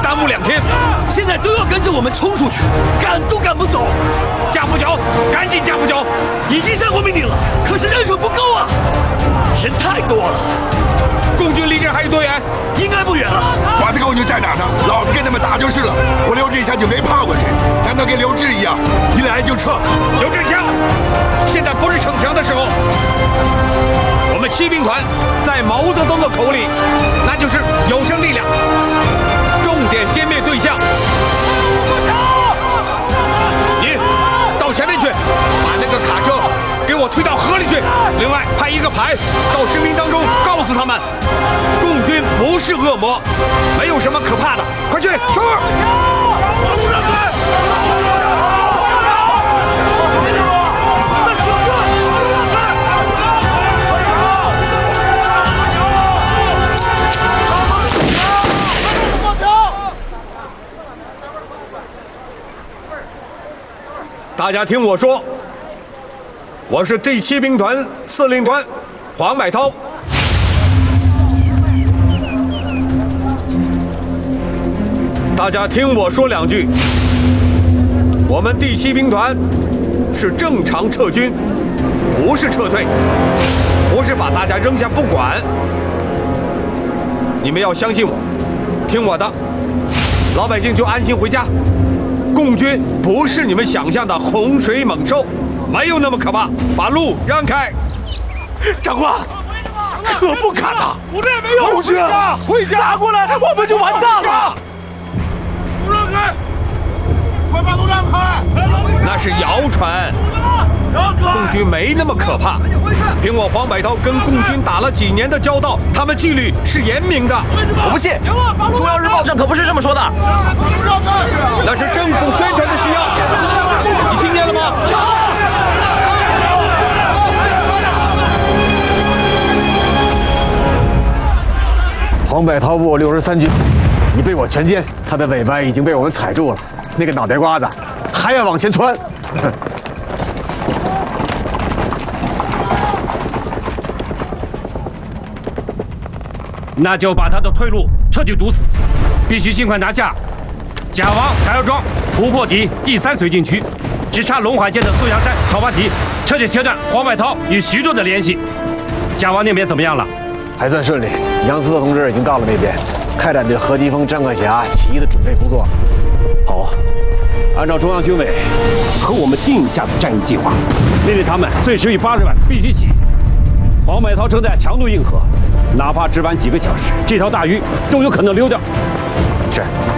耽误2天， 现在都要跟着我们冲出去，赶都赶不走。 加副脚，赶紧加副脚！ 已经下过命令了，可是人手不够啊，人太多了。 共军离这还有多远？ 应该不远了。 管他共军在哪儿呢，老子跟他们打就是了。我刘志祥就没怕过这，难道跟刘志一样，一来就撤？ 刘志强，现在不是逞强的时候。我们骑兵团在毛泽东的口里，那就是有生力量，重点歼灭对象。你到前面去，把那个卡车给我推到河里去。另外派一个排到士兵当中，告诉他们，共军不是恶魔，没有什么可怕的。快去，冲！大家听我说，我是第7兵团司令官黄百韬。大家听我说2句，我们第7兵团是正常撤军，不是撤退，不是把大家扔下不管。你们要相信我，听我的，老百姓就安心回家。共军不是你们想象的洪水猛兽，没有那么可怕。把路让开！ 长官，可不敢呐！ 我这也没有。 共军啊， 回家！ 打过来，我们就完蛋了。 路让开！快把路让开！ 那是谣传，共军没那么可怕。凭我黄百韬跟共军打了几年的交道，他们纪律是严明的。 我不信，中央日报上可不是这么说的。 那是政府宣传的需要，你听见了吗？ 黄百韬部63军，你被我全歼，他的尾巴已经被我们踩住了，那个脑袋瓜子还要往前窜。 那就把他的退路彻底堵死，必须尽快拿下甲王柴油庄，突破敌第3绥靖区，直插陇海舰的素阳山考发堤，彻底切断黄百韬与徐州的联系。甲王那边怎么样了？ 还算顺利，杨思特同志已经到了那边，开展对何基峰、张克侠起义的准备工作。 好啊，按照中央军委和我们定下的战役计划，命令他们最迟于8日晚必须起义。黄百韬正在强渡运河，哪怕只晚几个小时，这条大鱼都有可能溜掉。 是。